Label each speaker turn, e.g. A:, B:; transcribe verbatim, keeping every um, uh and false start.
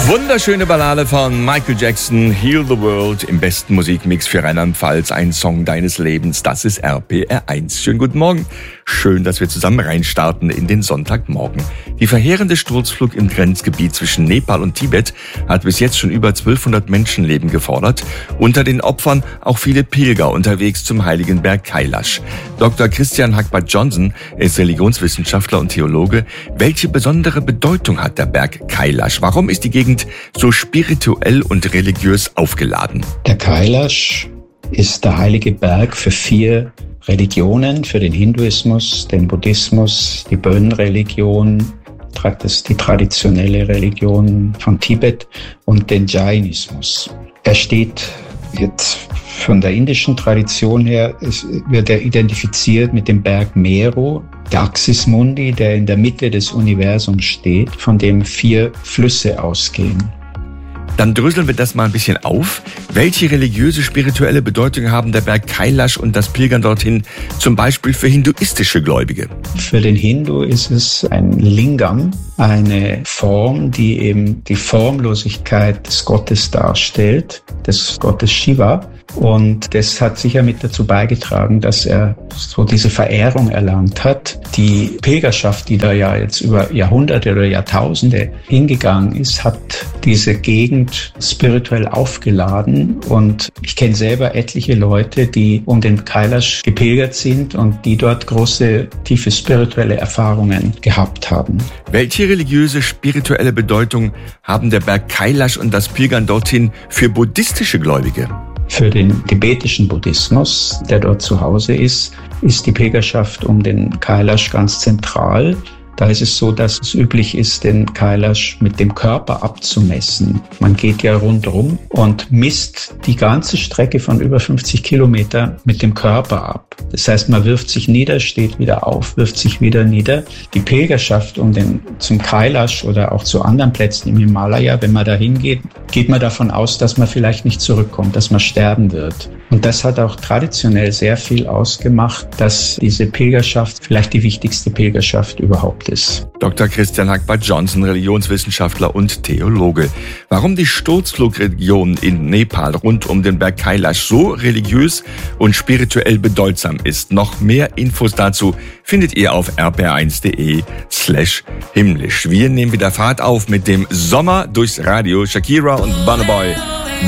A: Wunderschöne Ballade von Michael Jackson, Heal the World, im besten Musikmix für Rheinland-Pfalz, ein Song deines Lebens. Das ist R P R eins. Schönen guten Morgen. Schön, dass wir zusammen reinstarten in den Sonntagmorgen. Die verheerende Sturzflug im Grenzgebiet zwischen Nepal und Tibet hat bis jetzt schon über zwölfhundert Menschenleben gefordert. Unter den Opfern auch viele Pilger unterwegs zum heiligen Berg Kailash. Doktor Christian Hackbart-Johnson ist Religionswissenschaftler und Theologe. Welche besondere Bedeutung hat der Berg Kailash? Warum ist die Gegend so spirituell und religiös aufgeladen?
B: Der Kailash ist der heilige Berg für vier Religionen, für den Hinduismus, den Buddhismus, die Bön-Religion, die traditionelle Religion von Tibet und den Jainismus. Er steht jetzt von der indischen Tradition her, es wird er identifiziert mit dem Berg Meru, der Axis Mundi, der in der Mitte des Universums steht, von dem vier Flüsse ausgehen.
A: Dann dröseln wir das mal ein bisschen auf. Welche religiöse, spirituelle Bedeutung haben der Berg Kailash und das Pilgern dorthin zum Beispiel für hinduistische Gläubige?
B: Für den Hindu ist es ein Lingam, eine Form, die eben die Formlosigkeit des Gottes darstellt, des Gottes Shiva. Und das hat sicher mit dazu beigetragen, dass er so diese Verehrung erlangt hat. Die Pilgerschaft, die da ja jetzt über Jahrhunderte oder Jahrtausende hingegangen ist, hat diese Gegend spirituell aufgeladen. Und ich kenne selber etliche Leute, die um den Kailash gepilgert sind und die dort große, tiefe spirituelle Erfahrungen gehabt haben.
A: Welche religiöse, spirituelle Bedeutung haben der Berg Kailash und das Pilgern dorthin für buddhistische Gläubige?
B: Für den tibetischen Buddhismus, der dort zu Hause ist, ist die Pilgerschaft um den Kailash ganz zentral. Da ist es so, dass es üblich ist, den Kailash mit dem Körper abzumessen. Man geht ja rundherum und misst die ganze Strecke von über fünfzig Kilometer mit dem Körper ab. Das heißt, man wirft sich nieder, steht wieder auf, wirft sich wieder nieder. Die Pilgerschaft um den, zum Kailash oder auch zu anderen Plätzen im Himalaya, wenn man da hingeht, geht man davon aus, dass man vielleicht nicht zurückkommt, dass man sterben wird. Und das hat auch traditionell sehr viel ausgemacht, dass diese Pilgerschaft vielleicht die wichtigste Pilgerschaft überhaupt ist.
A: Doktor Christian Hackbart-Johnson, Religionswissenschaftler und Theologe. Warum die Sturzflugregion in Nepal rund um den Berg Kailash so religiös und spirituell bedeutsam ist. Noch mehr Infos dazu findet ihr auf r p r eins punkt d e slash himmlisch. Wir nehmen wieder Fahrt auf mit dem Sommer durchs Radio. Shakira und Burna Boy.